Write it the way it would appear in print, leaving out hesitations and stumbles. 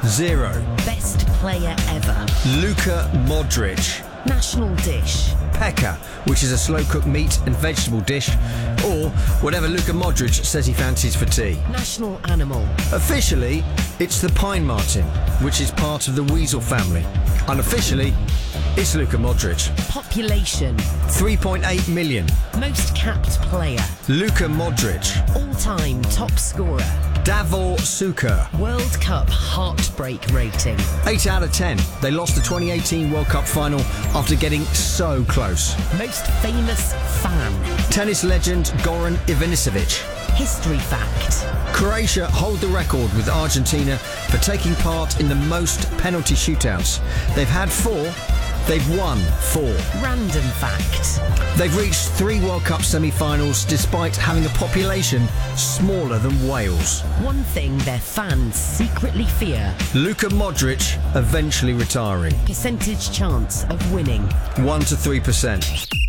0. Best player ever. Luka Modric. National dish. Pekka, which is a slow-cooked meat and vegetable dish, or whatever Luka Modric says he fancies for tea. National animal. Officially, it's the pine marten, which is part of the weasel family. Unofficially, it's Luka Modric. Population. 3.8 million. Most capped player. Luka Modric. All-time top scorer. Davor Suker. World Cup heartbreak rating. 8 out of 10. They lost the 2018 World Cup final after getting so close. Most famous fan. Tennis legend Goran Ivanisevic. History fact. Croatia hold the record with Argentina for taking part in the most penalty shootouts. They've had 4. They've won 4. Random fact. They've reached 3 World Cup semi-finals despite having a population smaller than Wales. One thing their fans secretly fear. Luka Modric eventually retiring. Percentage chance of winning. 1 to 3%.